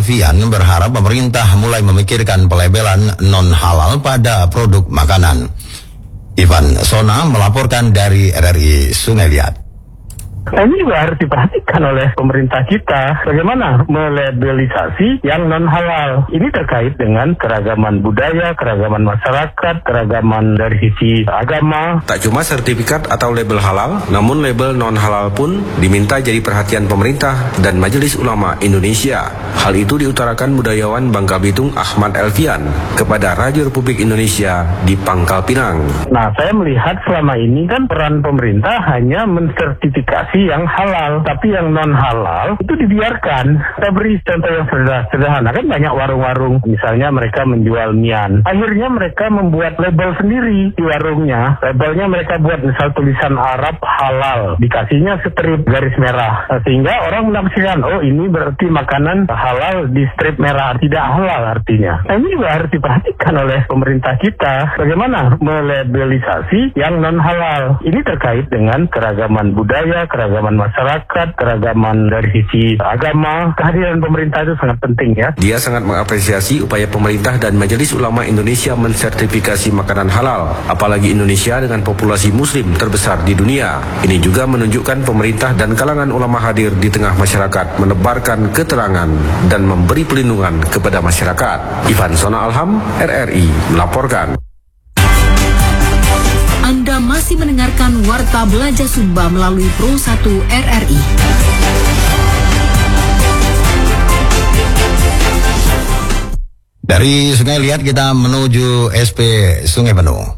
Alfian berharap pemerintah mulai memikirkan pelabelan non-halal pada produk makanan. Ivan Sona melaporkan dari RRI Sungai Liat. Nah, ini juga harus diperhatikan oleh pemerintah kita, bagaimana melabelisasi yang non-halal. Ini terkait dengan keragaman budaya, keragaman masyarakat, keragaman dari sisi agama. Tak cuma sertifikat atau label halal, namun label non-halal pun diminta jadi perhatian pemerintah dan Majelis Ulama Indonesia. Hal itu diutarakan budayawan Bangka Belitung Ahmad Elfian kepada Radio Republik Indonesia di Pangkal Pinang. Nah, saya melihat selama ini kan peran pemerintah hanya mensertifikasi yang halal, tapi yang non halal itu dibiarkan. Saya beri contoh yang sederhana, kan banyak warung-warung misalnya mereka menjual mian, akhirnya mereka membuat label sendiri di warungnya. Labelnya mereka buat misal tulisan Arab halal, dikasihnya strip garis merah, sehingga orang menafsirkan, oh ini berarti makanan halal di strip merah, tidak halal artinya. Nah, ini juga harus diperhatikan oleh pemerintah kita, bagaimana melabelisasi yang non halal. Ini terkait dengan keragaman budaya, keragaman masyarakat, keragaman dari sisi agama. Kehadiran pemerintah itu sangat penting ya. Dia sangat mengapresiasi upaya pemerintah dan Majelis Ulama Indonesia mensertifikasi makanan halal, apalagi Indonesia dengan populasi muslim terbesar di dunia. Ini juga menunjukkan pemerintah dan kalangan ulama hadir di tengah masyarakat, menebarkan keterangan dan memberi pelindungan kepada masyarakat. Ivan Sona Alham, RRI melaporkan. Anda masih mendengarkan Warta Belajar Sumba melalui Pro 1 RRI. Dari Sungai Liat kita menuju SP Sungai Penuh.